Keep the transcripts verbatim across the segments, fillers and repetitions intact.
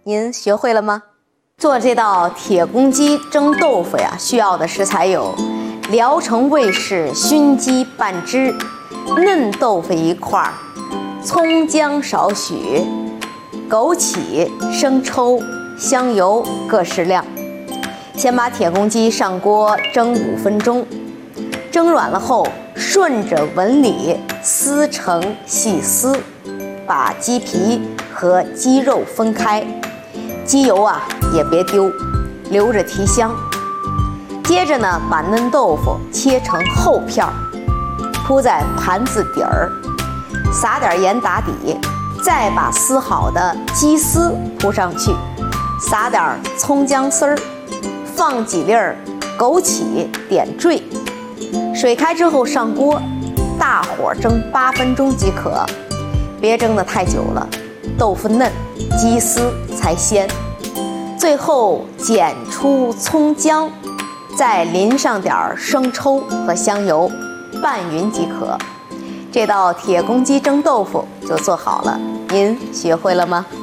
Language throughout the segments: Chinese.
您学会了吗？做这道铁公鸡蒸豆腐呀，需要的食材有聊城卫士熏鸡半只，嫩豆腐一块，葱姜少许，枸杞、生抽、香油各适量。先把铁公鸡上锅蒸五分钟，蒸软了后，顺着纹理撕成细丝，把鸡皮和鸡肉分开，鸡油啊也别丢，留着提香。接着呢，把嫩豆腐切成厚片儿，铺在盘子底儿，撒点盐打底，再把撕好的鸡丝铺上去，撒点葱姜丝儿，放几粒儿枸杞点缀。水开之后上锅，大火蒸八分钟即可，别蒸得太久了，豆腐嫩，鸡丝才鲜。最后剪出葱姜，再淋上点生抽和香油，拌匀即可。这道铁公鸡蒸豆腐就做好了，您学会了吗？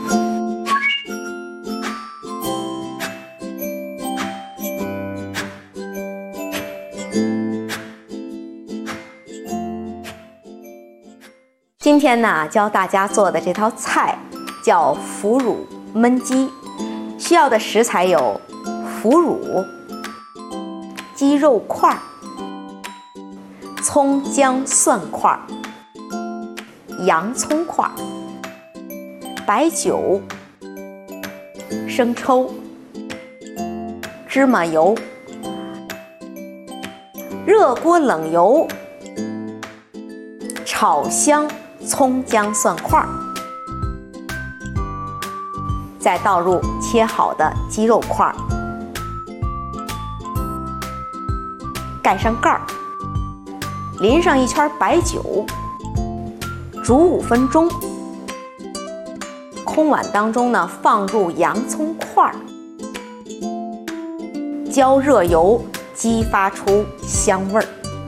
今天呢，教大家做的这道菜叫腐乳焖鸡，需要的食材有腐乳、鸡肉块、葱姜蒜块、洋葱块、白酒、生抽、芝麻油。热锅冷油，炒香葱姜蒜块，再倒入切好的鸡肉块，盖上盖儿，淋上一圈白酒，煮五分钟。空碗当中呢，放入洋葱块，浇热油，激发出香味儿。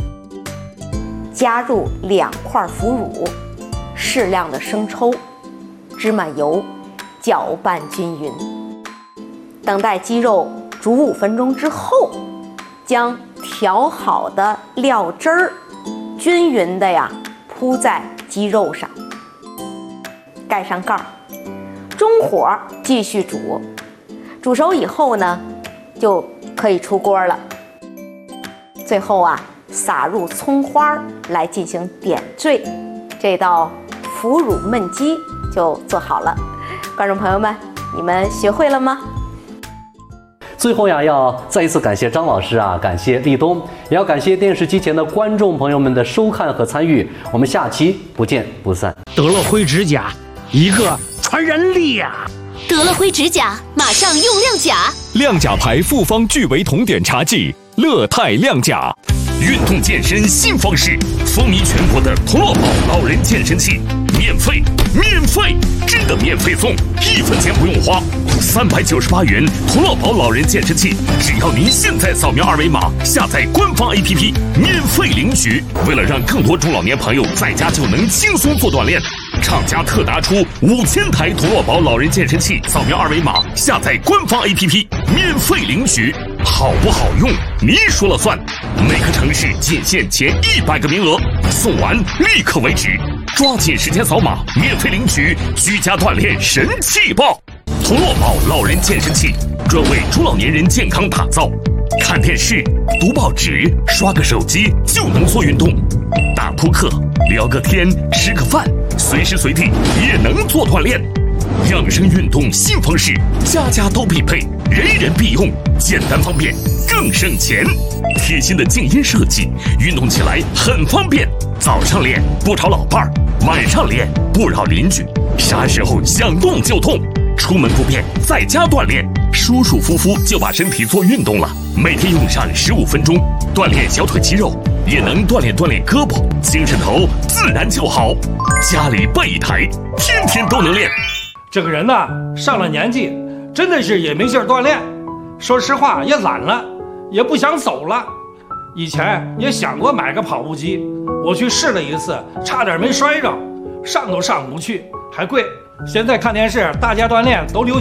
加入两块腐乳，适量的生抽、芝麻油，搅拌均匀。等待鸡肉煮五分钟之后，将调好的料汁儿均匀的呀铺在鸡肉上，盖上盖儿，中火继续煮。煮熟以后呢，就可以出锅了。最后啊，撒入葱花来进行点缀，这道腐乳焖鸡就做好了。观众朋友们，你们学会了吗？ 最后呀，要再一次感谢张老师啊，感谢立冬，也要感谢电视机前的观众朋友们的收看和参与。我们下期不见不散。 德乐辉指甲，一个传染力呀、啊！ 德乐辉指甲，马上用亮甲。 亮甲牌复方聚维酮碘茶剂，乐泰亮甲。运动健身新方式，风靡全国的童乐宝老人健身器，免费，免费，真的免费送，一分钱不用花，三百九十八元童乐宝老人健身器，只要您现在扫描二维码，下载官方 A P P， 免费领取。为了让更多中老年朋友在家就能轻松做锻炼，厂家特拿出五千台童乐宝老人健身器，扫描二维码，下载官方 A P P， 免费领取。好不好用，您说了算。每个城市仅限前一百个名额，送完立刻为止，抓紧时间扫码，免费领取居家锻炼神器报。童乐宝老人健身器，专为中老年人健康打造。看电视、读报纸、刷个手机就能做运动，打扑克、聊个天、吃个饭，随时随地也能做锻炼。养生运动新方式，家家都必备，人人必用，简单方便，更省钱。贴心的静音设计，运动起来很方便。早上练不吵老伴儿，晚上练不扰邻居，啥时候想动就动，出门不便，在家锻炼，舒舒服服就把身体做运动了。每天用上十五分钟，锻炼小腿肌肉，也能锻炼锻炼胳膊，精神头自然就好。家里备一台，天天都能练。 这个人呢，上了年纪，真的是也没劲儿锻炼。说实话，也懒了，也不想走了。以前也想过买个跑步机，我去试了一次，差点没摔着，上都上不去，还贵。现在看电视，大家锻炼都流